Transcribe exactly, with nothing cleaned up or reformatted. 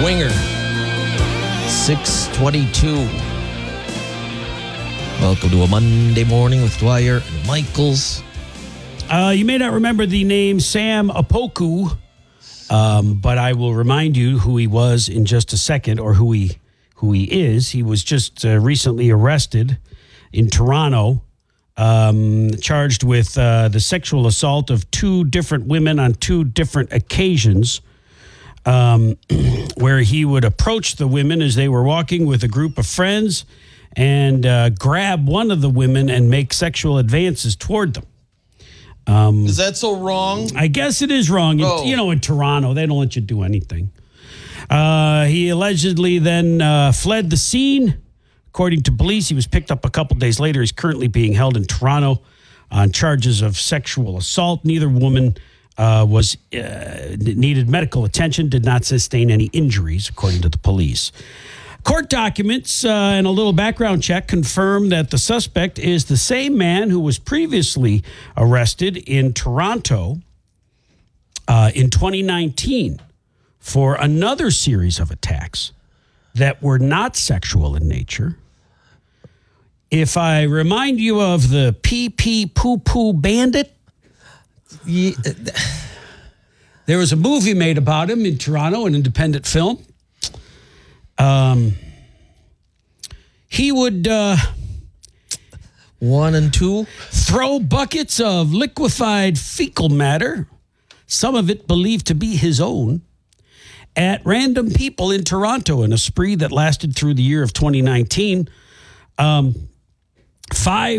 Winger. six twenty-two. Welcome to a Monday morning with Dwyer and Michaels. Uh, you may not remember the name Sam Opoku, um, but I will remind you who he was in just a second, or who he who he is. He was just uh, recently arrested in Toronto, um, charged with uh, the sexual assault of two different women on two different occasions, um, where he would approach the women as they were walking with a group of friends and uh, grab one of the women and make sexual advances toward them. Um, is that so wrong? I guess it is wrong. Oh. You know, in Toronto, they don't let you do anything. Uh, he allegedly then uh, fled the scene. According to police, he was picked up a couple days later. He's currently being held in Toronto on charges of sexual assault. Neither woman uh, was uh, needed medical attention, did not sustain any injuries, according to the police. Court documents uh, and a little background check confirm that the suspect is the same man who was previously arrested in Toronto uh, in twenty nineteen for another series of attacks that were not sexual in nature. If I remind you of the Pee Pee Poo Poo Bandit, yeah, there was a movie made about him in Toronto, an independent film. Um, he would uh, one and two throw buckets of liquefied fecal matter, some of it believed to be his own, at random people in Toronto in a spree that lasted through the year of twenty nineteen. Um, five